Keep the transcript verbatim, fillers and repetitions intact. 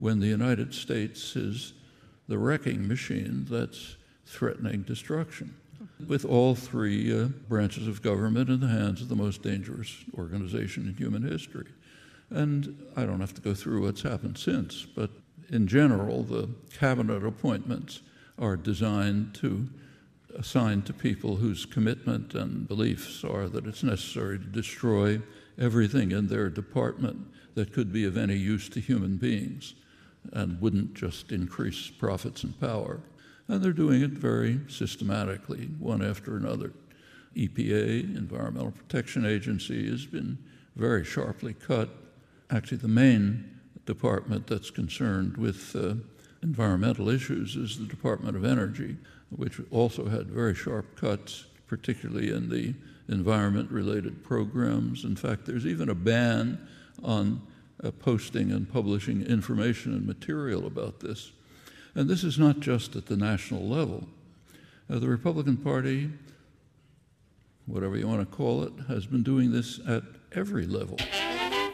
when the United States is the wrecking machine that's threatening destruction, with all three uh, branches of government in the hands of the most dangerous organization in human history. And I don't have to go through what's happened since, but in general, the cabinet appointments are designed to assign to people whose commitment and beliefs are that it's necessary to destroy everything in their department that could be of any use to human beings and wouldn't just increase profits and power. And they're doing it very systematically, one after another. E P A, Environmental Protection Agency, has been very sharply cut. Actually, the main department that's concerned with uh, environmental issues is the Department of Energy, which also had very sharp cuts, particularly in the environment-related programs. In fact, there's even a ban on uh, posting and publishing information and material about this. And this is not just at the national level. Uh, the Republican Party, whatever you want to call it, has been doing this at every level.